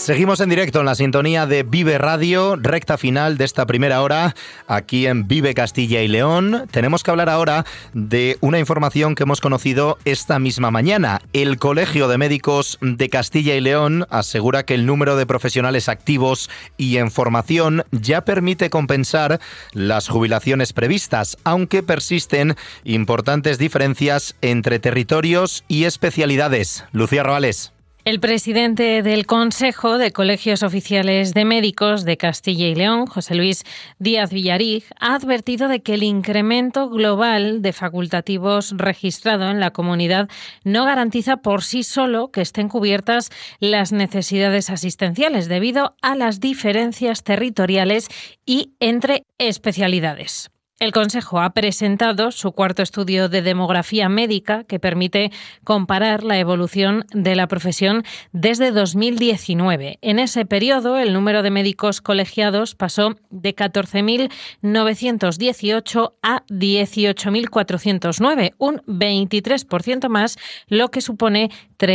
Seguimos en directo en la sintonía de Vive Radio, recta final de esta primera hora, aquí en Vive Castilla y León. Tenemos que hablar ahora de una información que hemos conocido esta misma mañana. El Colegio de Médicos de Castilla y León asegura que el número de profesionales activos y en formación ya permite compensar las jubilaciones previstas, aunque persisten importantes diferencias entre territorios y especialidades. Lucía Roales. El presidente del Consejo de Colegios Oficiales de Médicos de Castilla y León, José Luis Díaz Villarig, ha advertido de que el incremento global de facultativos registrado en la comunidad no garantiza por sí solo que estén cubiertas las necesidades asistenciales debido a las diferencias territoriales y entre especialidades. El Consejo ha presentado su cuarto estudio de demografía médica que permite comparar la evolución de la profesión desde 2019. En ese periodo, el número de médicos colegiados pasó de 14.918 a 18.409, un 23% más, lo que supone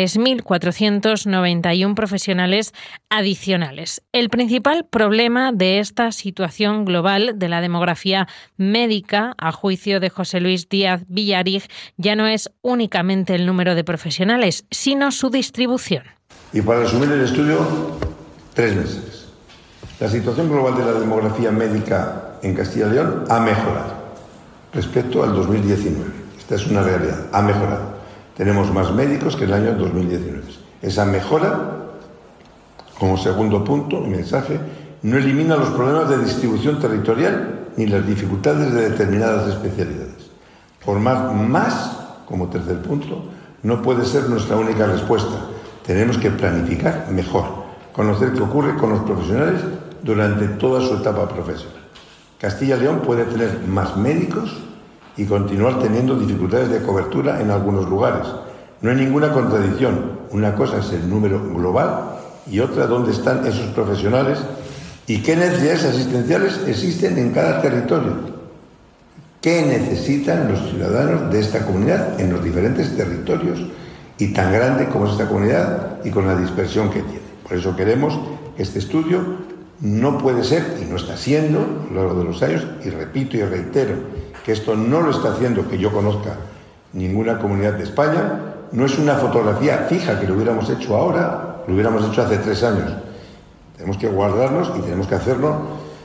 3.491 profesionales adicionales. El principal problema de esta situación global de la demografía médica, a juicio de José Luis Díaz Villarig, ya no es únicamente el número de profesionales, sino su distribución. Y para resumir el estudio, 3 meses. La situación global de la demografía médica en Castilla y León ha mejorado respecto al 2019. Esta es una realidad, ha mejorado. Tenemos más médicos que el año 2019. Esa mejora, como segundo punto y mensaje, no elimina los problemas de distribución territorial ni las dificultades de determinadas especialidades. Formar más, como tercer punto, no puede ser nuestra única respuesta. Tenemos que planificar mejor, conocer qué ocurre con los profesionales durante toda su etapa profesional. Castilla y León puede tener más médicos y continuar teniendo dificultades de cobertura en algunos lugares. No hay ninguna contradicción. Una cosa es el número global y otra dónde están esos profesionales y qué necesidades asistenciales existen en cada territorio. ¿Qué necesitan los ciudadanos de esta comunidad en los diferentes territorios y tan grande como es esta comunidad y con la dispersión que tiene? Por eso queremos que este estudio no puede ser, y no está siendo a lo largo de los años, y repito y reitero, que esto no lo está haciendo, que yo conozca, ninguna comunidad de España. No es una fotografía fija que lo hubiéramos hecho ahora, lo hubiéramos hecho hace 3 años. Tenemos que guardarnos y tenemos que hacerlo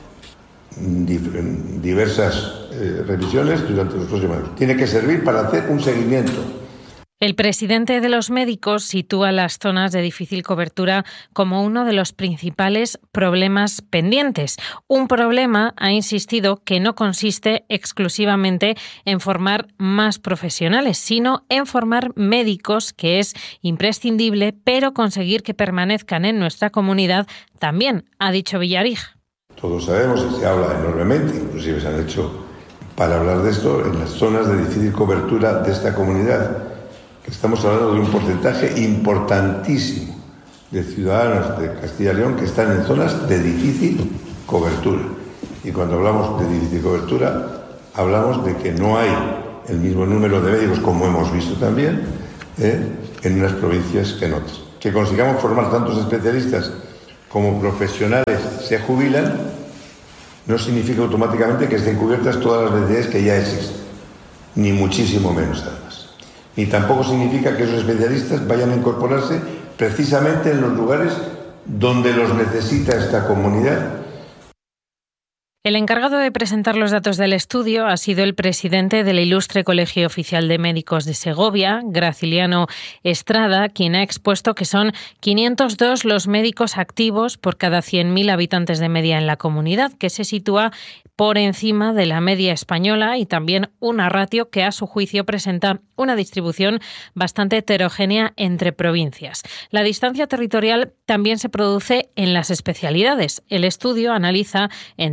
en diversas revisiones durante los próximos años. Tiene que servir para hacer un seguimiento. El presidente de los médicos sitúa las zonas de difícil cobertura como uno de los principales problemas pendientes. Un problema, ha insistido, que no consiste exclusivamente en formar más profesionales, sino en formar médicos, que es imprescindible, pero conseguir que permanezcan en nuestra comunidad también, ha dicho Villarig. Todos sabemos y se habla enormemente, inclusive se han hecho para hablar de esto en las zonas de difícil cobertura de esta comunidad. Estamos hablando de un porcentaje importantísimo de ciudadanos de Castilla y León que están en zonas de difícil cobertura. Y cuando hablamos de difícil cobertura, hablamos de que no hay el mismo número de médicos, como hemos visto también, en unas provincias que en otras. Que consigamos formar tantos especialistas como profesionales se jubilan, no significa automáticamente que estén cubiertas todas las necesidades que ya existen, ni muchísimo menos además. Ni tampoco significa que esos especialistas vayan a incorporarse precisamente en los lugares donde los necesita esta comunidad. El encargado de presentar los datos del estudio ha sido el presidente del Ilustre Colegio Oficial de Médicos de Segovia, Graciliano Estrada, quien ha expuesto que son 502 los médicos activos por cada 100.000 habitantes de media en la comunidad, que se sitúa por encima de la media española y también una ratio que a su juicio presenta una distribución bastante heterogénea entre provincias. La distancia territorial también se produce en las especialidades. El estudio analiza, entre otras,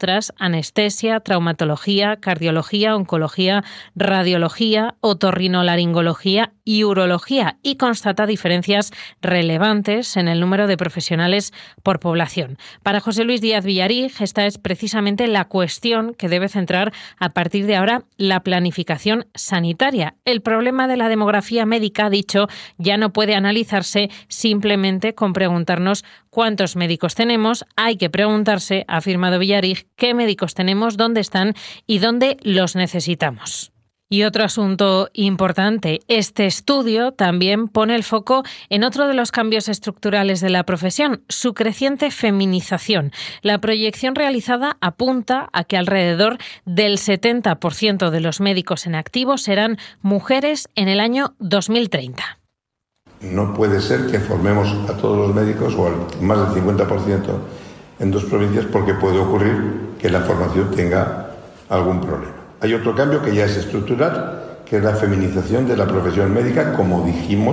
otras anestesia, traumatología, cardiología, oncología, radiología, otorrinolaringología y urología, y constata diferencias relevantes en el número de profesionales por población. Para José Luis Díaz Villarig, esta es precisamente la cuestión que debe centrar a partir de ahora la planificación sanitaria. El problema de la demografía médica, ha dicho, ya no puede analizarse simplemente con preguntarnos cuántos médicos tenemos. Hay que preguntarse, ha afirmado Villarig, qué médicos tenemos, dónde están y dónde los necesitamos. Y otro asunto importante, este estudio también pone el foco en otro de los cambios estructurales de la profesión, su creciente feminización. La proyección realizada apunta a que alrededor del 70% de los médicos en activo serán mujeres en el año 2030. No puede ser que formemos a todos los médicos, o al más del 50%, en 2 provincias, porque puede ocurrir que la formación tenga algún problema. Hay otro cambio que ya es estructural, que es la feminización de la profesión médica, como dijimos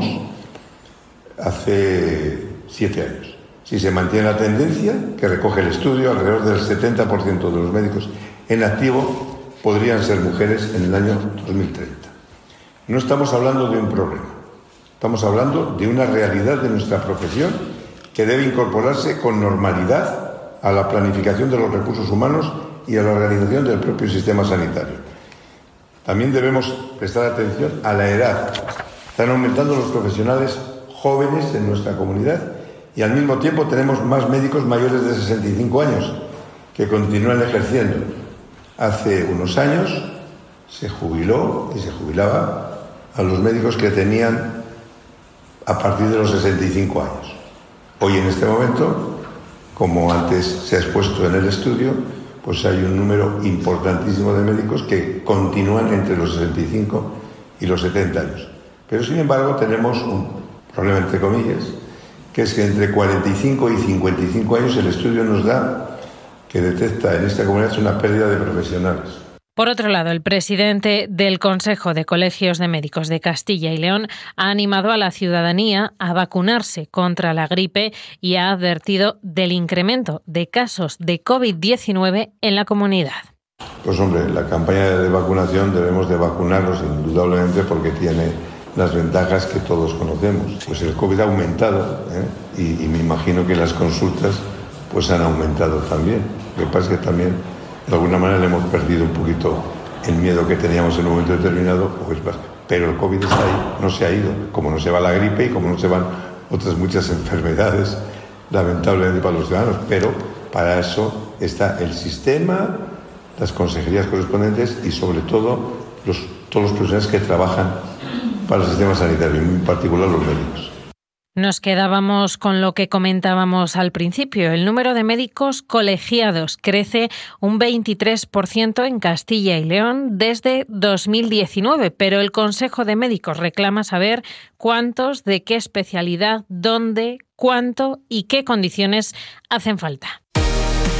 hace 7 años. Si se mantiene la tendencia que recoge el estudio, alrededor del 70% de los médicos en activo podrían ser mujeres en el año 2030. No estamos hablando de un problema, estamos hablando de una realidad de nuestra profesión que debe incorporarse con normalidad a la planificación de los recursos humanos y a la organización del propio sistema sanitario. También debemos prestar atención a la edad. Están aumentando los profesionales jóvenes en nuestra comunidad y al mismo tiempo tenemos más médicos mayores de 65 años que continúan ejerciendo. Hace unos años se jubiló y se jubilaba a los médicos que tenían a partir de los 65 años. Hoy, en este momento, como antes se ha expuesto en el estudio, pues hay un número importantísimo de médicos que continúan entre los 65 y los 70 años. Pero, sin embargo, tenemos un problema, entre comillas, que es que entre 45 y 55 años el estudio nos da que detecta en esta comunidad una pérdida de profesionales. Por otro lado, el presidente del Consejo de Colegios de Médicos de Castilla y León ha animado a la ciudadanía a vacunarse contra la gripe y ha advertido del incremento de casos de COVID-19 en la comunidad. Pues hombre, la campaña de vacunación debemos de vacunarnos indudablemente porque tiene las ventajas que todos conocemos. Pues el COVID ha aumentado, y me imagino que las consultas pues han aumentado también. Lo que pasa es que también de alguna manera le hemos perdido un poquito el miedo que teníamos en un momento determinado, pues, pero el COVID está ahí, no se ha ido, como no se va la gripe y como no se van otras muchas enfermedades, lamentablemente para los ciudadanos, pero para eso está el sistema, las consejerías correspondientes y sobre todo todos los profesionales que trabajan para el sistema sanitario, en particular los médicos. Nos quedábamos con lo que comentábamos al principio. El número de médicos colegiados crece un 23% en Castilla y León desde 2019, pero el Consejo de Médicos reclama saber cuántos, de qué especialidad, dónde, cuánto y qué condiciones hacen falta.